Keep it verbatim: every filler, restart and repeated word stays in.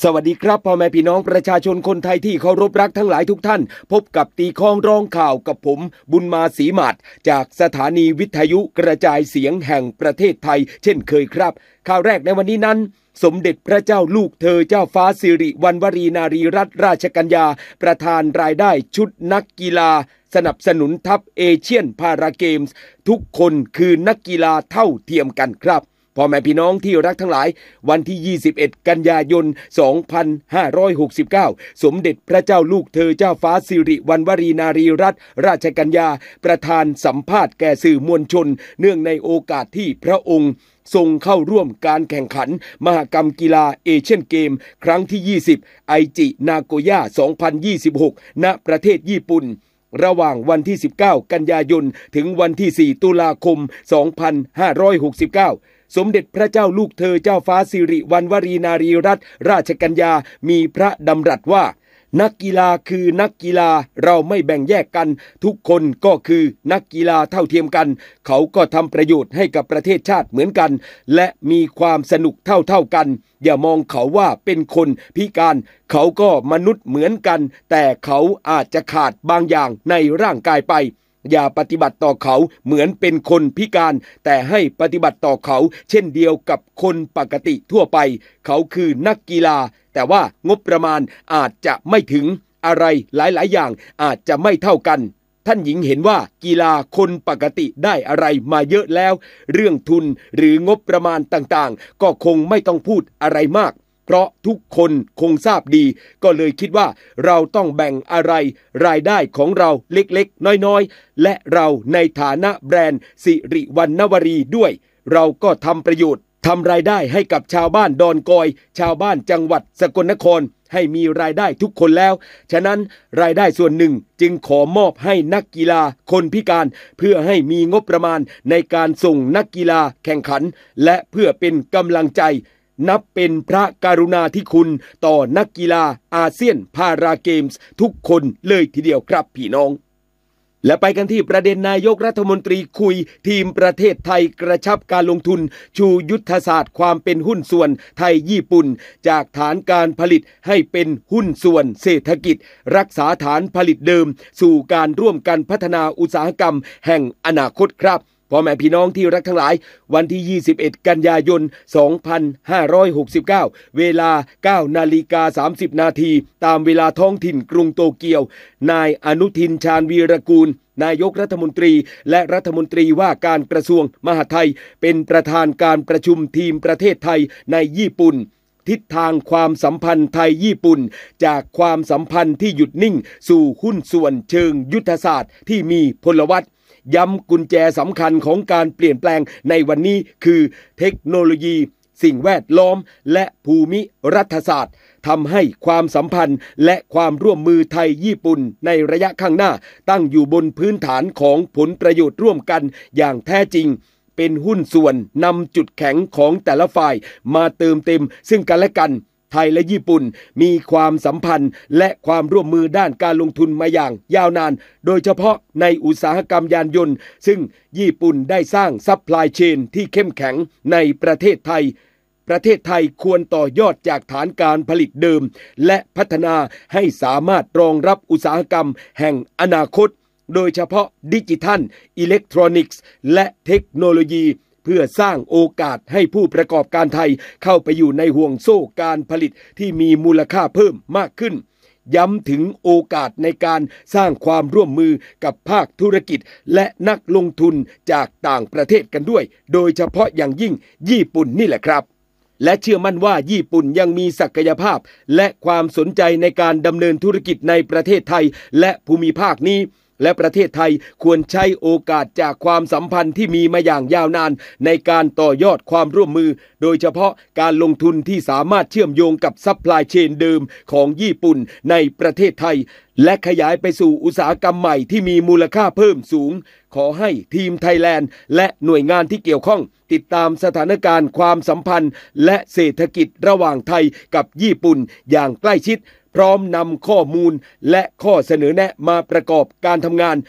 สวัสดีครับพ่อแม่พี่น้องประชาชนคนไทยที่เคารพรักทั้งหลายทุกท่านพบกับตีคองร้องข่าวกับผมบุญมาศรีหมาดจากสถานีวิทยุกระจายเสียงแห่งประเทศไทยเช่นเคยครับข่าวแรกในวันนี้นั้นสมเด็จพระเจ้าลูกเธอเจ้าฟ้าสิริวัณวรีนารีรัตนราชกัญญาประธานรายได้ชุดนักกีฬาสนับสนุนทัพเอเชียนพาราเกมส์ทุกคนคือนักกีฬาเท่าเทียมกันครับพ่อแม่พี่น้องที่รักทั้งหลายวันที่ยี่สิบเอ็ดกันยายนสองพันห้าร้อยหกสิบเก้าสมเด็จพระเจ้าลูกเธอเจ้าฟ้าสิริวัณวรีนารีรัตนราชกัญญาประธานสัมภาษณ์แก่สื่อมวลชนเนื่องในโอกาสที่พระองค์ทรงเข้าร่วมการแข่งขันมหกรรมกีฬาเอเชียนเกมครั้งที่ยี่สิบไอจินาโกย่าสองพันยี่สิบหกณประเทศญี่ปุ่นระหว่างวันที่สิบเก้ากันยายนถึงวันที่สี่ตุลาคมสองพันห้าร้อยหกสิบเก้าสมเด็จพระเจ้าลูกเธอเจ้าฟ้าสิริวัณวรีนารีรัตนราชกัญญามีพระดำรัสว่านักกีฬาคือนักกีฬาเราไม่แบ่งแยกกันทุกคนก็คือนักกีฬาเท่าเทียมกันเขาก็ทำประโยชน์ให้กับประเทศชาติเหมือนกันและมีความสนุกเท่าๆกันอย่ามองเขาว่าเป็นคนพิการเขาก็มนุษย์เหมือนกันแต่เขาอาจจะขาดบางอย่างในร่างกายไปอย่าปฏิบัติต่อเขาเหมือนเป็นคนพิการแต่ให้ปฏิบัติต่อเขาเช่นเดียวกับคนปกติทั่วไปเขาคือนักกีฬาแต่ว่างบประมาณอาจจะไม่ถึงอะไรหลายๆอย่างอาจจะไม่เท่ากันท่านหญิงเห็นว่ากีฬาคนปกติได้อะไรมาเยอะแล้วเรื่องทุนหรืองบประมาณต่างๆก็คงไม่ต้องพูดอะไรมากเพราะทุกคนคงทราบดีก็เลยคิดว่าเราต้องแบ่งอะไรรายได้ของเราเล็กๆน้อยๆและเราในฐานะแบรนด์สิริวัณวรีด้วยเราก็ทำประโยชน์ทำรายได้ให้กับชาวบ้านดอนกอยชาวบ้านจังหวัดสกลนครให้มีรายได้ทุกคนแล้วฉะนั้นรายได้ส่วนหนึ่งจึงขอมอบให้นักกีฬาคนพิการเพื่อให้มีงบประมาณในการส่งนักกีฬาแข่งขันและเพื่อเป็นกำลังใจนับเป็นพระกรุณาธิคุณต่อนักกีฬาอาเซียนพาราเกมส์ทุกคนเลยทีเดียวครับพี่น้องและไปกันที่ประเด็นนายกรัฐมนตรีคุยทีมประเทศไทยกระชับการลงทุนชูยุทธศาสตร์ความเป็นหุ้นส่วนไทยญี่ปุ่นจากฐานการผลิตให้เป็นหุ้นส่วนเศรษฐกิจรักษาฐานผลิตเดิมสู่การร่วมกันพัฒนาอุตสาหกรรมแห่งอนาคตครับพ่อแม่พี่น้องที่รักทั้งหลายวันที่ยี่สิบเอ็ดกันยายนสองพันห้าร้อยหกสิบเก้าเวลา เก้านาฬิกาสามสิบนาทีตามเวลาท้องถิ่นกรุงโตเกียวนายอนุทินชาญวีรกูลนายกรัฐมนตรีและรัฐมนตรีว่าการกระทรวงมหาดไทยเป็นประธานการประชุมทีมประเทศไทยในญี่ปุ่นทิศทางความสัมพันธ์ไทยญี่ปุ่นจากความสัมพันธ์ที่หยุดนิ่งสู่หุ้นส่วนเชิงยุทธศาสตร์ที่มีพลวัตย้ำกุญแจสำคัญของการเปลี่ยนแปลงในวันนี้คือเทคโนโลยีสิ่งแวดล้อมและภูมิรัฐศาสตร์ทำให้ความสัมพันธ์และความร่วมมือไทยญี่ปุ่นในระยะข้างหน้าตั้งอยู่บนพื้นฐานของผลประโยชน์ร่วมกันอย่างแท้จริงเป็นหุ้นส่วนนำจุดแข็งของแต่ละฝ่ายมาเติมเต็มซึ่งกันและกันไทยและญี่ปุ่นมีความสัมพันธ์และความร่วมมือด้านการลงทุนมาอย่างยาวนานโดยเฉพาะในอุตสาหกรรมยานยนต์ซึ่งญี่ปุ่นได้สร้างซัพพลายเชนที่เข้มแข็งในประเทศไทยประเทศไทยควรต่อยอดจากฐานการผลิตเดิมและพัฒนาให้สามารถรองรับอุตสาหกรรมแห่งอนาคตโดยเฉพาะดิจิทัลอิเล็กทรอนิกส์และเทคโนโลยีเพื่อสร้างโอกาสให้ผู้ประกอบการไทยเข้าไปอยู่ในห่วงโซ่การผลิตที่มีมูลค่าเพิ่มมากขึ้นย้ำถึงโอกาสในการสร้างความร่วมมือกับภาคธุรกิจและนักลงทุนจากต่างประเทศกันด้วยโดยเฉพาะอย่างยิ่งญี่ปุ่นนี่แหละครับและเชื่อมั่นว่าญี่ปุ่นยังมีศักยภาพและความสนใจในการดำเนินธุรกิจในประเทศไทยและภูมิภาคนี้และประเทศไทยควรใช้โอกาสจากความสัมพันธ์ที่มีมาอย่างยาวนานในการต่อยอดความร่วมมือโดยเฉพาะการลงทุนที่สามารถเชื่อมโยงกับซัพพลายเชนเดิมของญี่ปุ่นในประเทศไทยและขยายไปสู่อุตสาหกรรมใหม่ที่มีมูลค่าเพิ่มสูงขอให้ทีมไทยแลนด์และหน่วยงานที่เกี่ยวข้องติดตามสถานการณ์ความสัมพันธ์และเศรษฐกิจระหว่างไทยกับญี่ปุ่นอย่างใกล้ชิดพร้อมนำข้อมูลและข้อเสนอแนะมาประกอบการทำงาน